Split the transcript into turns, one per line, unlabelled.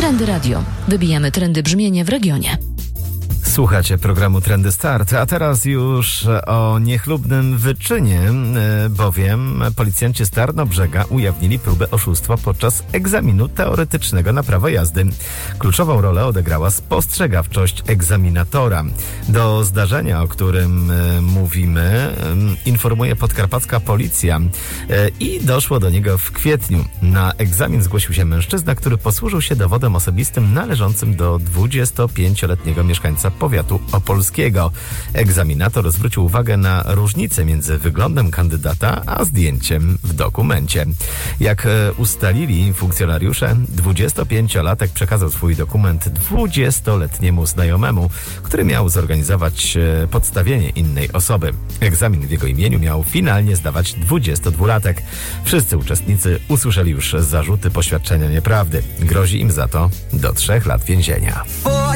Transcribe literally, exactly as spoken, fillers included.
Trendy Radio. Wybijamy trendy brzmienia w regionie.
Słuchacie programu Trendy Start, a teraz już o niechlubnym wyczynie, bowiem policjanci z Tarnobrzega ujawnili próbę oszustwa podczas egzaminu teoretycznego na prawo jazdy. Kluczową rolę odegrała spostrzegawczość egzaminatora. Do zdarzenia, o którym mówimy, informuje podkarpacka policja i doszło do niego w kwietniu. Na egzamin zgłosił się mężczyzna, który posłużył się dowodem osobistym należącym do dwudziestopięcioletniego mieszkańca powiatu opolskiego. Egzaminator zwrócił uwagę na różnicę między wyglądem kandydata a zdjęciem w dokumencie. Jak ustalili funkcjonariusze, dwudziestopięciolatek przekazał swój dokument dwudziestoletniemu znajomemu, który miał zorganizować podstawienie innej osoby. Egzamin w jego imieniu miał finalnie zdawać dwudziestodwulatek. Wszyscy uczestnicy usłyszeli już zarzuty poświadczenia nieprawdy. Grozi im za to do trzech lat więzienia.